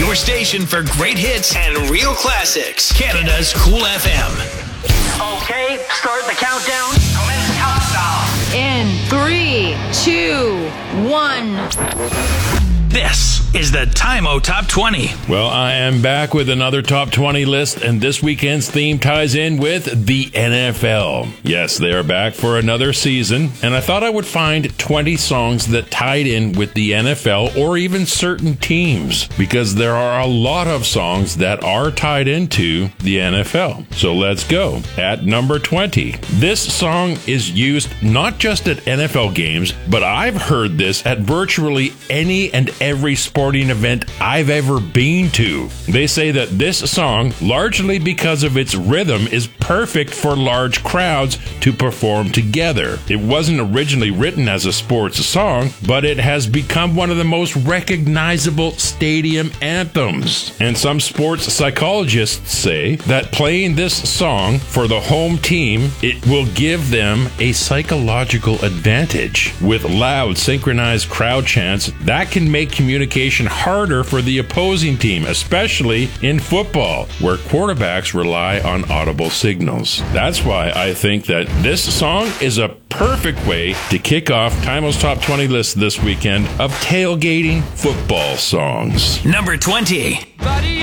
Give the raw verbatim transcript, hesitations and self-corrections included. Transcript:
Your station for great hits and real classics. Canada's Cool F M. Okay, start the countdown. Commence countdown. In three, two, one. This is the Time-O Top twenty. Well, I am back with another Top twenty list, and this weekend's theme ties in with the N F L. Yes, they are back for another season, and I thought I would find twenty songs that tied in with the N F L or even certain teams, because there are a lot of songs that are tied into the N F L. So let's go. At number twenty, this song is used not just at N F L games, but I've heard this at virtually any and every sporting event I've ever been to. They say that this song, largely because of its rhythm, is perfect for large crowds to perform together. It wasn't originally written as a sports song, but it has become one of the most recognizable stadium anthems. And some sports psychologists say that playing this song for the home team, it will give them a psychological advantage. With loud, synchronized crowd chants, that can make communication harder for the opposing team, especially in football, where quarterbacks rely on audible signals. That's why I think that this song is a perfect way to kick off Time-O's Top twenty list this weekend of tailgating football songs. Number twenty.